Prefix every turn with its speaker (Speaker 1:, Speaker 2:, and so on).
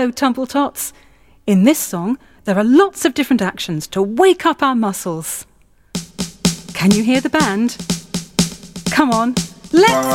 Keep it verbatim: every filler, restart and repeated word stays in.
Speaker 1: Hello, Tumble Tots. In this song, there are lots of different actions to wake up our muscles. Can you hear the band? Come on, let's